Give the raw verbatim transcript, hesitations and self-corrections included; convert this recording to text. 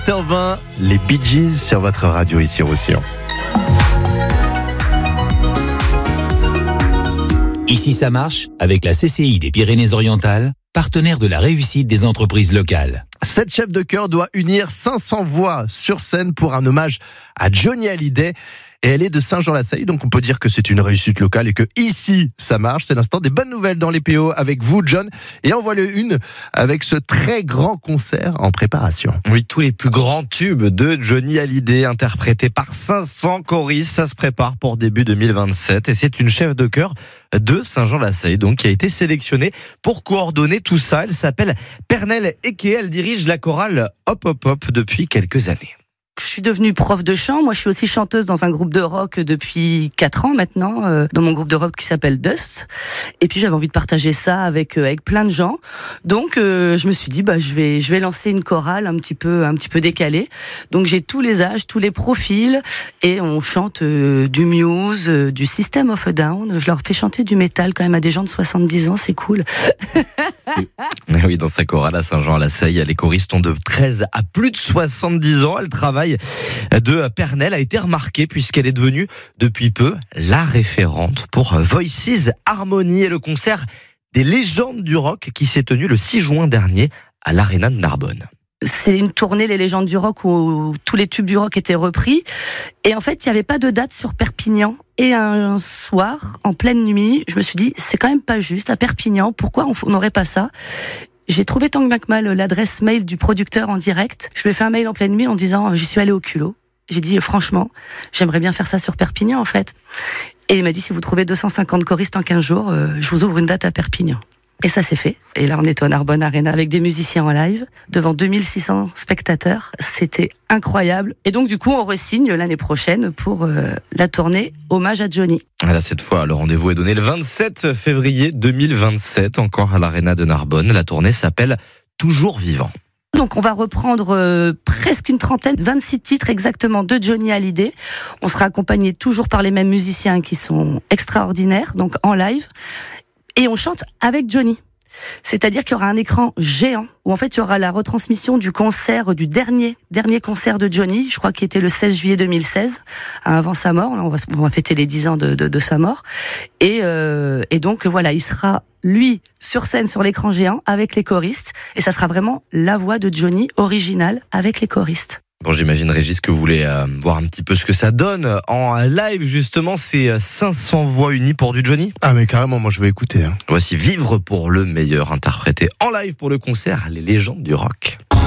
sept heures vingt, les Bee Gees sur votre radio ici Roussillon. Ici ça marche avec la C C I des Pyrénées-Orientales, partenaire de la réussite des entreprises locales. Cette chef de chœur doit unir cinq cents voix sur scène pour un hommage à Johnny Hallyday. Et elle est de Saint-Jean-la-Saille, donc on peut dire que c'est une réussite locale et que ici, ça marche. C'est l'instant des bonnes nouvelles dans les P O avec vous, John. Et en voilà une avec ce très grand concert en préparation. Oui, tous les plus grands tubes de Johnny Hallyday, interprétés par cinq cents choristes, ça se prépare pour début deux mille vingt-sept. Et c'est une chef de chœur de Saint-Jean-la-Saille, donc, qui a été sélectionnée pour coordonner tout ça. Elle s'appelle Pernelle Eke, elle dirige la chorale Hop Hop Hop depuis quelques années. Je suis devenue prof de chant. Moi, je suis aussi chanteuse dans un groupe de rock depuis quatre ans maintenant, euh, dans mon groupe de rock qui s'appelle Dust. Et puis, j'avais envie de partager ça avec euh, avec plein de gens. Donc, euh, je me suis dit, bah, je vais je vais lancer une chorale un petit peu un petit peu décalée. Donc, j'ai tous les âges, tous les profils, et on chante euh, du Muse, euh, du System of a Down. Je leur fais chanter du métal quand même à des gens de soixante-dix ans, c'est cool. Mais oui, dans sa chorale à Saint-Jean-la-Saille, les choristes ont de treize à plus de soixante-dix ans. Elle travaille de Pernelle a été remarquée puisqu'elle est devenue depuis peu la référente pour Voices Harmony et le concert des légendes du rock qui s'est tenu le six juin dernier à l'Arena de Narbonne. C'est une tournée, les légendes du rock, où tous les tubes du rock étaient repris. Et en fait, il n'y avait pas de date sur Perpignan. Et un soir, en pleine nuit, je me suis dit, c'est quand même pas juste, à Perpignan, pourquoi on n'aurait pas ça ? J'ai trouvé tant que mal l'adresse mail du producteur en direct. Je lui ai fait un mail en pleine nuit en disant, j'y suis allée au culot. J'ai dit, franchement, j'aimerais bien faire ça sur Perpignan, en fait. Et il m'a dit, si vous trouvez deux cent cinquante choristes en quinze jours, euh, je vous ouvre une date à Perpignan. Et ça s'est fait. Et là, on est au Narbonne Arena avec des musiciens en live, devant deux mille six cents spectateurs. C'était incroyable. Et donc, du coup, on re-signe l'année prochaine pour euh, la tournée Hommage à Johnny. Voilà, cette fois, le rendez-vous est donné le vingt-sept février deux mille vingt-sept, encore à l'Arena de Narbonne. La tournée s'appelle Toujours Vivant. Donc on va reprendre euh, presque une trentaine, vingt-six titres exactement de Johnny Hallyday. On sera accompagné toujours par les mêmes musiciens qui sont extraordinaires, donc en live. Et on chante avec Johnny. C'est-à-dire qu'il y aura un écran géant où en fait il y aura la retransmission du concert, du dernier dernier concert de Johnny, je crois qu'il était le seize juillet deux mille seize, avant sa mort. Là on va, on va fêter les dix ans de, de, de sa mort. Et, euh, et donc voilà, il sera lui sur scène sur l'écran géant avec les choristes. Et ça sera vraiment la voix de Johnny originale avec les choristes. Bon, j'imagine, Régis, que vous voulez euh, voir un petit peu ce que ça donne en live, justement, ces cinq cents voix unies pour du Johnny. Ah mais carrément, moi je vais écouter. Hein. Voici Vivre pour le meilleur, interprété en live pour le concert Les légendes du rock.